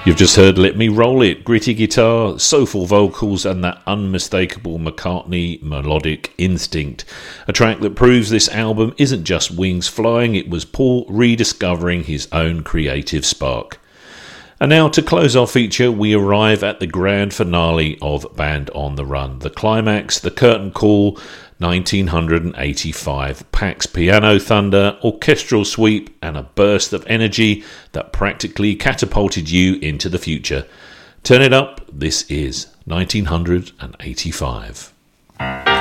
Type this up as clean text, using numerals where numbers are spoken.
You've just heard Let Me Roll It, gritty guitar, soulful vocals and that unmistakable McCartney melodic instinct. A track that proves this album isn't just wings flying, it was Paul rediscovering his own creative spark. And now to close our feature, we arrive at the grand finale of Band on the Run. The climax, the curtain call, 1985. Pax piano thunder, orchestral sweep and a burst of energy that practically catapulted you into the future. Turn it up, this is 1985.